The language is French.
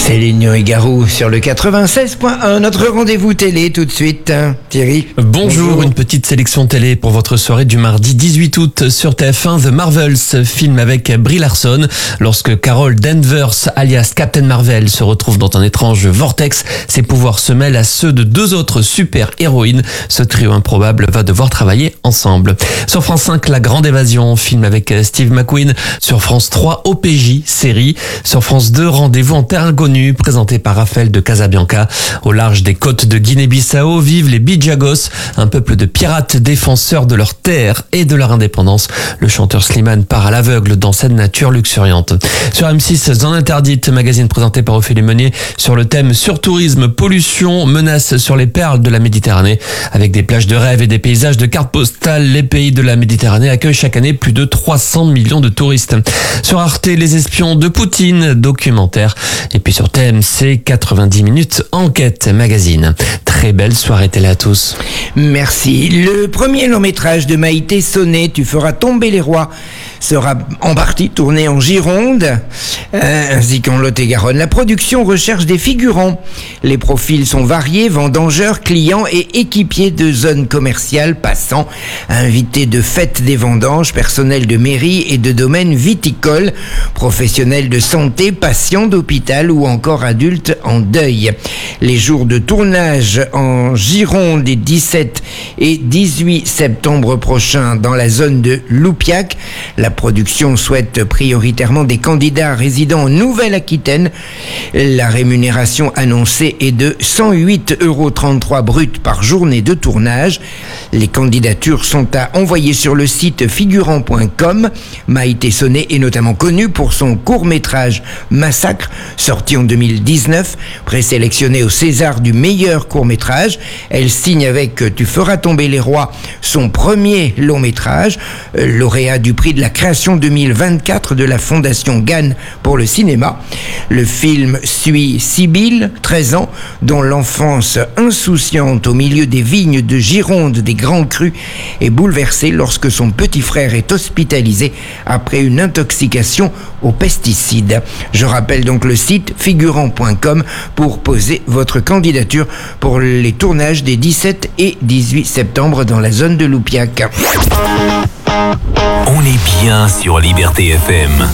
Céline Dion et Garou sur le 96.1, notre rendez-vous télé tout de suite. Thierry. Bonjour, une petite sélection télé pour votre soirée du mardi 18 août sur TF1, The Marvels, film avec Brie Larson. Lorsque Carol Danvers, alias Captain Marvel, se retrouve dans un étrange vortex, ses pouvoirs se mêlent à ceux de deux autres super-héroïnes. Ce trio improbable va devoir travailler ensemble. Sur France 5, La Grande Évasion, film avec Steve McQueen. Sur France 3, OPJ, série. Sur France 2, Rendez-vous en terre inconnue, présenté par Raphaël de Casabianca. Au large des côtes de Guinée-Bissau vivent les Bijagos, un peuple de pirates défenseurs de leur terre et de leur indépendance. Le chanteur Slimane part à l'aveugle dans cette nature luxuriante. Sur M6, Zone Interdite, magazine présenté par Ophélie Meunier sur le thème surtourisme, pollution, menaces sur les perles de la Méditerranée. Avec des plages de rêve et des paysages de cartes postales, les pays de la Méditerranée accueillent chaque année plus de 300 millions de touristes. Sur Arte, Les espions de Poutine, documentaire. Et puis sur TMC, 90 minutes enquête magazine. Très belle soirée télé à tous. Merci. Le premier long métrage de Maïté Sonnet, Tu feras tomber les rois, sera en partie tourné en Gironde, ainsi qu'en Lot-et-Garonne. La production recherche des figurants. Les profils sont variés, vendangeurs, clients et équipiers de zones commerciales, passants, invités de fêtes des vendanges, personnel de mairie et de domaines viticoles, professionnels de santé, patients d'hôpital ou encore adultes en deuil. Les jours de tournage en Gironde les 17 et 18 septembre prochains dans la zone de Loupiac. La production souhaite prioritairement des candidats résidant en Nouvelle-Aquitaine. La rémunération annoncée est de 108,33 € brut par journée de tournage. Les candidatures sont à envoyer sur le site figurant.com. Maïté Sonnet est notamment connue pour son court-métrage Massacre, sorti en 2019, présélectionné au César du meilleur court-métrage. Elle signe avec Tu feras tomber les rois son premier long-métrage, lauréat du prix de la création 2024 de la Fondation Gann pour le cinéma. Le film suit Sibylle, 13 ans, dont l'enfance insouciante au milieu des vignes de Gironde des Grands Crus est bouleversée lorsque son petit frère est hospitalisé après une intoxication aux pesticides. Je rappelle donc le site figurant.com pour poser votre candidature pour les tournages des 17 et 18 septembre dans la zone de Loupiac. On est bien sur Liberté FM.